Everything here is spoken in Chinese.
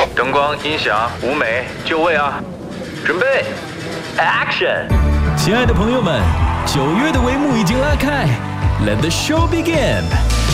灯光、音响、舞美，就位啊！准备 ，Action！ 亲爱的朋友们，9月的帷幕已经拉开 ，Let the show begin！